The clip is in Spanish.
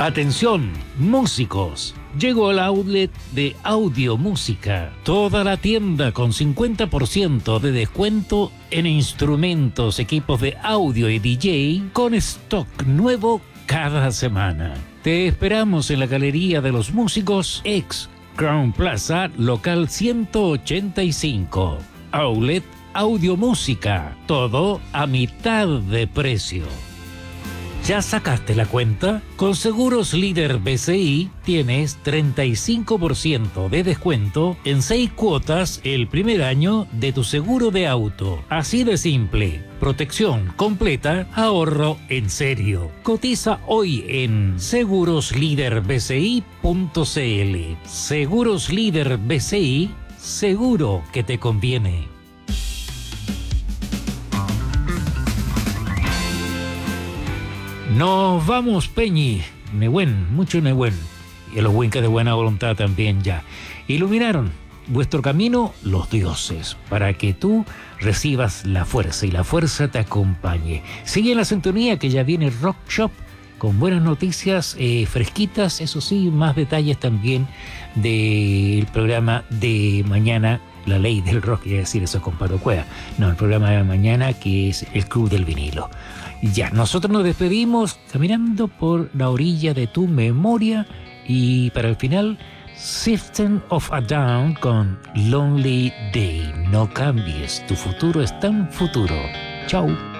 Atención, músicos. Llegó al outlet de Audio Música. Toda la tienda con 50% de descuento en instrumentos, equipos de audio y DJ con stock nuevo cada semana. Te esperamos en la Galería de los Músicos, ex Crown Plaza, local 185. Outlet Audio Música. Todo a mitad de precio. ¿Ya sacaste la cuenta? Con Seguros Líder BCI tienes 35% de descuento en 6 cuotas el primer año de tu seguro de auto. Así de simple. Protección completa, ahorro en serio. Cotiza hoy en segurosliderbci.cl. Seguros Líder BCI, seguro que te conviene. Nos vamos, Peñi. Nehuen, mucho Nehuen. Y a los huincas de buena voluntad también ya. Iluminaron vuestro camino los dioses, para que tú recibas la fuerza y la fuerza te acompañe. Sigue en la sintonía que ya viene Rock Shop con buenas noticias fresquitas, eso sí, más detalles también del programa de mañana. La ley del rock, quiere decir eso con Pato Cueva. No, el programa de mañana que es el Club del Vinilo. Ya, nosotros nos despedimos caminando por la orilla de tu memoria y para el final, System of a Down con Lonely Day. No cambies, tu futuro es tan futuro. Chau.